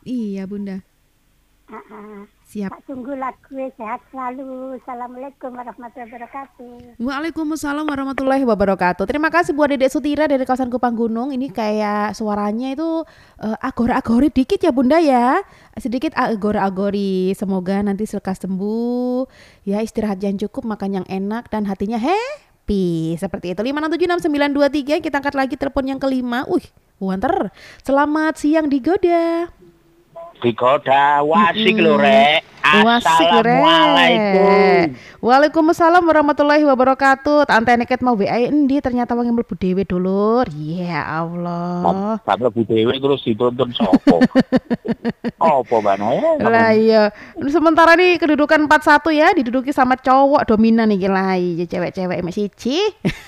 Iya, Bunda. Siap. Tak tunggu lagu sehat selalu. Assalamualaikum warahmatullahi wabarakatuh. Waalaikumsalam warahmatullahi wabarakatuh. Terima kasih buat Dedek Sutira dari kawasan Kupang Gunung. Ini kayak suaranya itu agor-agori dikit ya Bunda ya. Sedikit agor-agori. Semoga nanti lekas sembuh. Ya istirahat yang cukup, makan yang enak dan hatinya happy. Seperti itu. 5676923 kita angkat lagi telepon yang kelima. Wanter. Selamat siang Digoda. Digoda wasik lho rek. Wasik Assalamualaikum. Waalaikumsalam warahmatullahi wabarakatuh. Antene ket mau WA endi ternyata wong mlebu dhewe dulur. Ya Allah. Pak mlebu dhewe terus dituntun sapa? Apa Mbak? Lah iya. Sementara nih kedudukan 4-1 ya, diduduki sama cowok dominan iki lah. Ya cewek-cewek mek siji.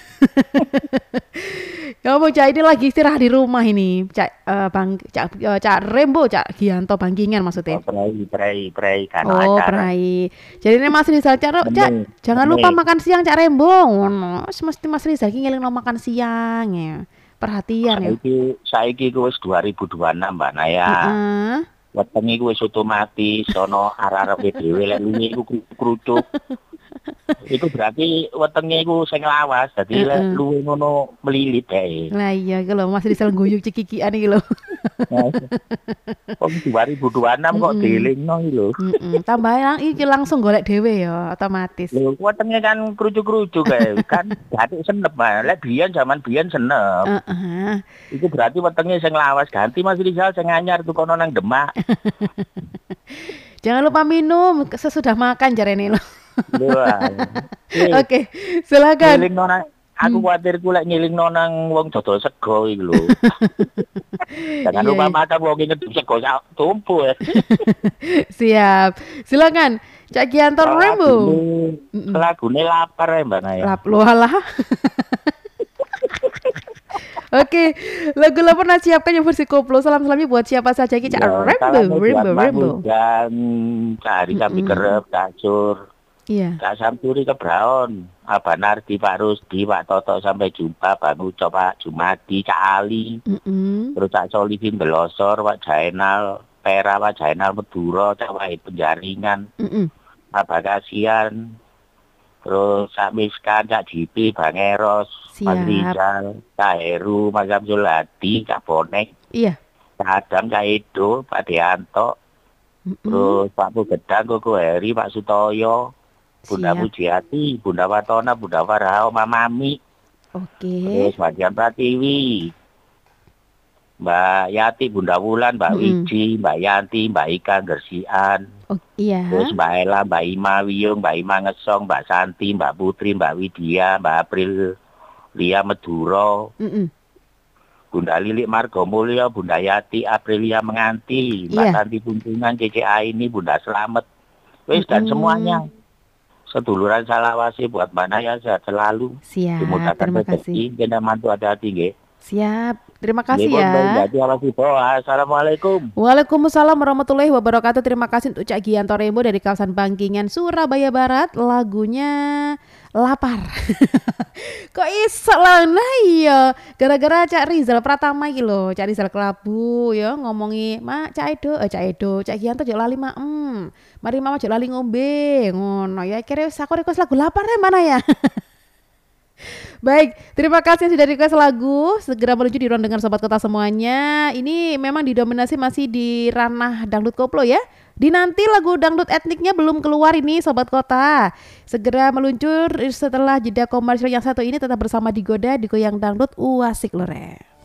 Kamu Cak ini lagi istirahat di rumah ini, Cak Rembo, Cak Gianto Bangkingan maksudnya. Prei kan Oh, acara. Prai. Jadi ini Mas Rizal, Cak, jangan lupa makan siang Cak Rembo. Ngono, mesti Mas Rizal iki ngelingno makan siang ya. Perhatian ya. Saiki ku wis 2026 Mbak Naya. Wetenge ku wis otomatis ana arek-arek dhewe lek luwe iku krucuk. Itu berarti wetenge iku sing lawas, dadi luwe ngono melilit ae. Lah iya iki lho Mas Rizal guyuk cekikian iki lho. Kok 2026 kok dielingno iki lho. Tambah iki langsung golek dhewe ya otomatis. Lho wetenge kan krucuk-krucuk kae kan ganti senep Mbak. Lek biyen zaman biyen senep. Iku berarti wetenge sing lawas ganti Mas Rizal sing anyar tukono nang Demak. Jangan lupa minum sesudah makan jarene lho. Oke, silakan. Aku kuwatir ku lek nyilingno nang wong dodol sego iki lho. Jangan lupa makan wong ngedum sego sak tumpu ya. Siap. Silakan. Cak Gianto Rembo. Lagune lapar ya Mbak Naya. Lu alah. Oke, lagu lapar siapkan yang versi koplo. Salam-salamnya buat siapa saja Cak Rembo. Dan cari sapi kerep, Cacur. Iya. Kak Samsuri ke Braun, Abah Nardi, Pak Rusdi, Pak Toto, sampai jumpa, Pak Nuco, Pak Jumadi, Cak Ali, terus Cak Solihin Belosor, Pak Jainal, Pera, Pak Jainal Meduro, Cak Wahid Penjaringan, Abah Kasian, terus Cak Miskan, Cak Jipi, Bang Eros, Mas Rizal, Cak Heru, Mas Samsul Hadi, Cak Bonek, Cak Adam, Cak Edo, Pak Deanto, terus Pak Pugedang, Koko Heri, Pak Sutoyo, Bunda Pujiati, Bunda Watona, Bunda Farhao, Mamami. Terus Mbak Dian Pratiwi, Mbak Yati, Bunda Wulan, Mbak Wiji, Mbak Yanti, Mbak Ika Gersian. Terus Mbak Ella, Mbak Ima Wiyung, Mbak Ima Ngesong, Mbak Santi, Mbak Putri, Mbak Widya, Mbak April Lia Meduro. Bunda Lilik Margo Mulyo, Bunda Yati, Aprilia Menganti, Mbak Santi Puntungan, Cece Aini, Bunda Selamet. Wis dan semuanya. Seduluran salawasi buat Mbak Naya sehat selalu. Siap, terima kasih. Jangan mantu hati-hati nggih. Siap, terima kasih ya. Assalamualaikum. Waalaikumsalam warahmatullahi wabarakatuh. Terima kasih untuk Cak Gianto Rembo dari kawasan Bangkingan, Surabaya Barat. Lagunya Lapar. Kok iso lah, nah iya. Gara-gara Cak Rizal Pratama iki lho, Cak Rizal Kelabu ya ngomongi, "Mak, Cak Edo, Cak Gianto jek lali mari mama jek lali ngombe." Ngono ya, kira wis aku request lagu Lapar ya mana ya. Baik, terima kasih sudah request lagu. Segera menuju di ruang dengar sobat kota semuanya. Ini memang didominasi masih di ranah dangdut koplo ya. Dinanti lagu dangdut etniknya belum keluar ini sobat kota. Segera meluncur setelah jeda komersial yang satu ini, tetap bersama Digoda di Goyang Dangdut Uasik Lore.